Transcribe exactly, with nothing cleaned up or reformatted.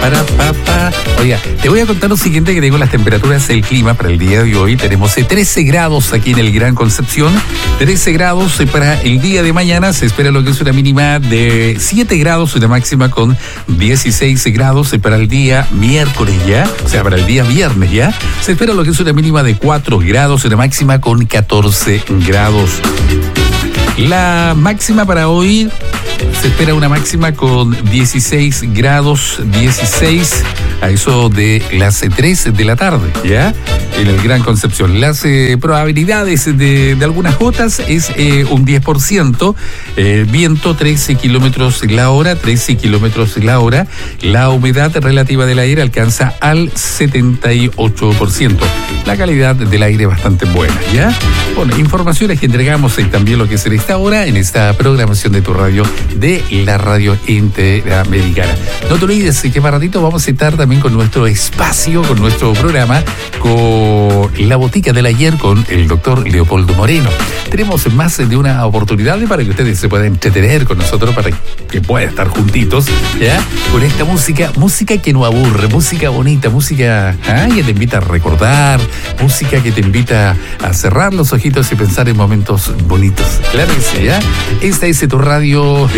para, pa, pa. Oiga, te voy a contar lo siguiente, que tengo las temperaturas del clima para el día de hoy. Tenemos trece grados aquí en el Gran Concepción, trece grados para el día de mañana. Se espera lo que es una mínima de siete grados, una máxima con dieciséis grados para el día miércoles ya, o sea, para el día viernes ya. Se espera lo que es una mínima de cuatro grados, una máxima con catorce grados. La máxima para hoy se espera una máxima con dieciséis grados, dieciséis a eso de las tres de la tarde, ¿ya? En el Gran Concepción. Las eh, probabilidades de, de algunas gotas es eh, un diez por ciento, eh, viento trece kilómetros la hora, trece kilómetros la hora, la humedad relativa del aire alcanza al setenta y ocho por ciento. La calidad del aire bastante buena, ¿ya? Bueno, informaciones que entregamos y también lo que será esta hora en esta programación de tu radio, de la radio interamericana. No te olvides que para ratito vamos a estar también con nuestro espacio, con nuestro programa, con la botica del ayer con el doctor Leopoldo Moreno. Tenemos más de una oportunidad para que ustedes se puedan entretener con nosotros, para que puedan estar juntitos, ¿ya? Con esta música, música que no aburre, música bonita, música ¿ah? que te invita a recordar, música que te invita a cerrar los ojitos y pensar en momentos bonitos. Claro que sí, ¿ya? Esta es tu radio